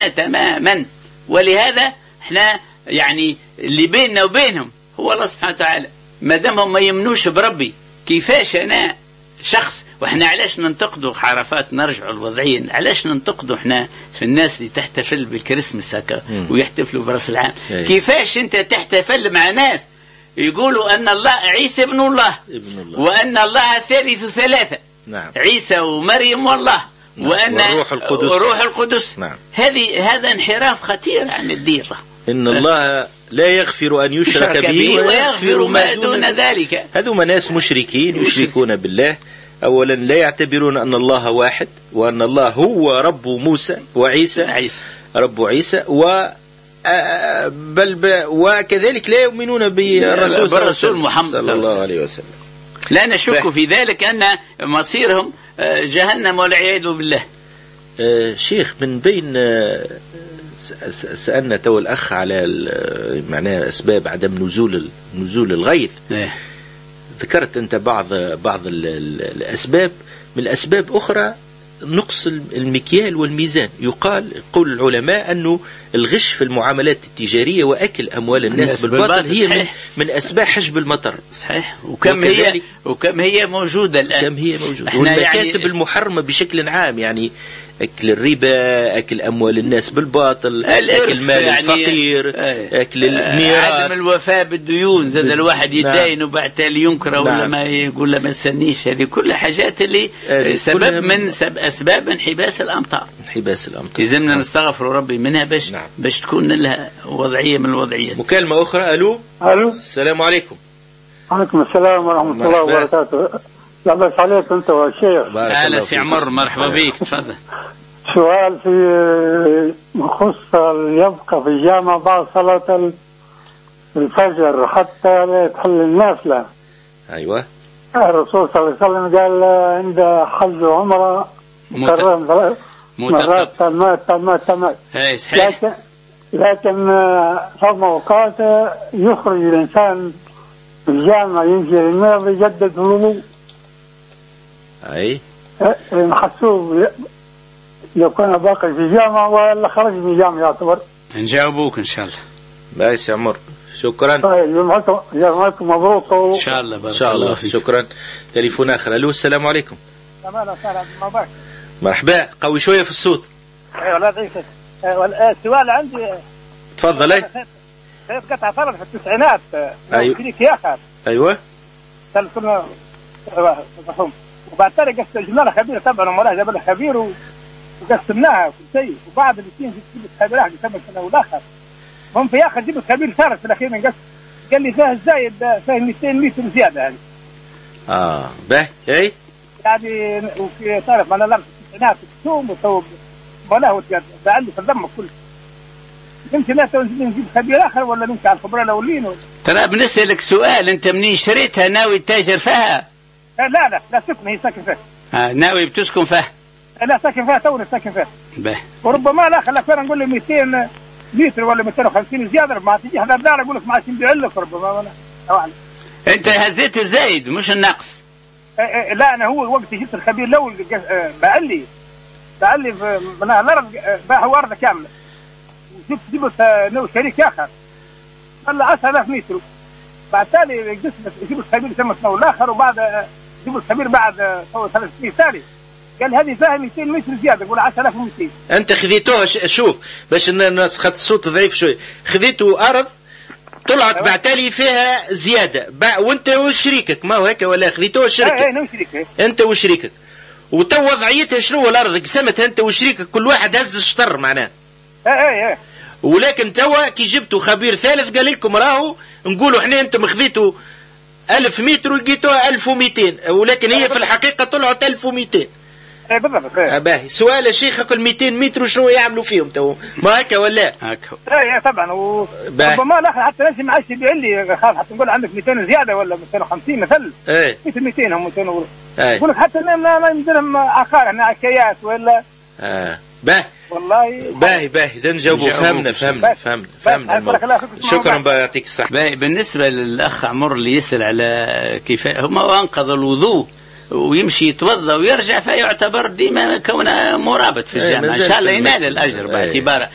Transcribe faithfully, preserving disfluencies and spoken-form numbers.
معنا تماما. ولهذا احنا يعني اللي بيننا وبينهم هو الله سبحانه وتعالى. ما دام هم ما يمنوش بربي، كيفاش انا شخص؟ واحنا علاش ننتقدوا حرفات نرجعوا الوضعية؟ علاش ننتقدوا احنا في الناس اللي تحتفل بالكريسماس هكا ويحتفلوا براس العام؟ كيفاش انت تحتفل مع ناس يقولوا ان الله عيسى ابن الله, ابن الله. وان الله ثالث ثلاثة. نعم. عيسى ومريم والله. نعم. وان والروح القدس, وروح القدس. نعم. هذه هذا انحراف خطير عن الدين. ان الله لا يغفر أن يشرك به ويغفر ما دون ذلك. هذوما ناس مشركين يشركون بالله. أولا لا يعتبرون أن الله واحد، وأن الله هو رب موسى وعيسى عيسى. رب عيسى و بل وكذلك لا يؤمنون بالرسول, بالرسول محمد صلى الله عليه وسلم. لا نشك في ذلك أن مصيرهم جهنم والعياذ بالله. شيخ، من بين سألنا تو الأخ على معناه أسباب عدم نزول نزول الغيث. ذكرت أنت بعض بعض الأسباب. من الأسباب أخرى نقص المكيال والميزان. يقال قول العلماء أنه الغش في المعاملات التجارية وأكل أموال الناس بالباطل هي من, من أسباب حجب المطر. صحيح. وكم هي وكم هي موجودة الآن. كم هي موجودة. والمكاسب يعني المحرمة بشكل عام، يعني أكل الربا، أكل أموال الناس بالباطل، أكل مال يعني الفقير، أكل الميراث، عدم الوفاء بالديون. زاد الواحد يدين وبعد تالي ينكر ولا ما يقول له ما تسنيش. هذه كل حاجات اللي سبب من سب أسباب انحباس الأمطار. انحباس الأمطار. لازمنا نستغفر ربي منها باش نعم. باش تكون لها وضعية من الوضعيات. مكالمة أخرى. ألو. ألو. السلام عليكم. عليكم السلام ورحمة الله وبركاته. لا بس عليك أنت والشيخ. أهلا سي عمر، مرحبا بك. تفضل. سؤال في مخص يبقى في الجامعة بعد صلاة الفجر حتى لا يتحل النافلة. أيوة. الرسول صلى الله عليه وسلم قال عند حج عمره مكرم مرات تمات تمات تمات. لكن لكن فما أوقات يخرج الإنسان في الجامعة يمشي للماء يجدد الوضوء. أي. محسوب لو كان باقي في جامعة ولا خرج من الجامعة يعتبر. نجاوبوك إن شاء الله. بايس يا عمر، شكرا. طيب جمعتكم مبروك إن شاء الله. إن شاء الله فيك. شكرا. تليفون آخر. ألو. السلام عليكم. تمام. وسهلا مبارك. مرحبا. قوي شوية في الصوت. أيوة لا ضعيف. السؤال عندي. تفضل. أي. كيف قطع فرض في التسعينات. أيوة. يا أخي. أيوة. كنا وبعد ذلك جبنا خبير طبعا ومراه جاب لنا خبير وقسمناها كل شيء. وبعد الاثنين جبت خبير واحد يسمى السنه والاخر. هم في اخر جبت خبير ثالث في الاخير نقص. قال لي فيها الزايد فيها مئتين متر زياده هذه. اه به اي يعني وفي تعرف انا لابس التسعينات الثوم وثوب ولا هو بعلي في الدم كله. نمشي لا نجيب خبير اخر ولا نمشي على الخبراء الاولين. ترى بنسالك سؤال، انت منين شريتها ناوي تاجر فيها؟ لا لا لا سكن هي ساكن فيها. آه ناوي بتسكن فيها؟ لا ساكن فيها توني ساكن فيها. به. وربما لا خلاك انا نقول له مئتين لتر ولا مئتين وخمسين زياده ما تجي هذا الدار اقول لك ما عادش نبيع لك ربما انا. انت هزيت الزايد مش النقص. اه اه لا انا هو وقت جبت الخبير الاول باع لي باع لي من الارض باع هو ارض كامله. وجبت جبت شريك اخر قال له عشرة آلاف متر. بعد تالي جبت جبت الخبير سمى اسمه الاخر وبعد جبت الخبير بعد ثلاث سنين ثاني قال هذه فيها مئتين متر زياده يقول عشرة آلاف ومئتين. انت خذيتوها شوف باش الناس خدت الصوت ضعيف شوي. خذيتوا ارض طلعت أيوة. بعتالي فيها زياده بع... وانت وشريكك ما هو هيك ولا خذيتوها الشركه؟ اي اي شريكك انت وشريكك. وتو وضعيتها شنو الارض قسمتها انت وشريكك كل واحد هز الشطر معناه. اي اي اي ولكن توا كي جبتوا خبير ثالث قال لكم راهو نقولوا احنا انتم خذيتوا ألف متر ولقيتوها ألف ومئتين ولكن هي في الحقيقه طلعت ألف ومئتين. اي بالضبط. باهي سؤال يا شيخ كل مئتين متر وشنو يعملوا فيهم تو ما هكا ولا هكا؟ اي طبعا. وربما الاخر حتى نمشي معاش يبيع لي خاف حتى نقول عندك مئتين زياده ولا مئتين وخمسين مثل. اي مئتين هم مئتين يقول لك حتى ما نديرهم عقار هنا عكايات ولا. اه باهي والله باهي باهي ده نجاوبوا. فهمنا فهمنا فهمنا فهمنا. شكرا بقى يعطيك الصحة. باهي بالنسبة للأخ عمر اللي يسأل على كيف هم أنقذ الوضوء ويمشي يتوضا ويرجع فيعتبر ديما كونه مرابط في الجامعة إن شاء الله ينال الأجر باعتباره